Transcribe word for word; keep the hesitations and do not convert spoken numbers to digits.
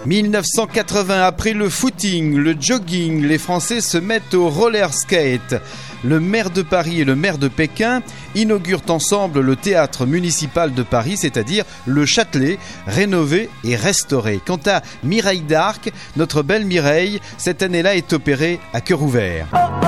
mille neuf cent quatre-vingts, après le footing, le jogging, les Français se mettent au roller skate. Le maire de Paris et le maire de Pékin inaugurent ensemble le théâtre municipal de Paris, c'est-à-dire le Châtelet, rénové et restauré. Quant à Mireille d'Arc, notre belle Mireille, cette année-là est opérée à cœur ouvert.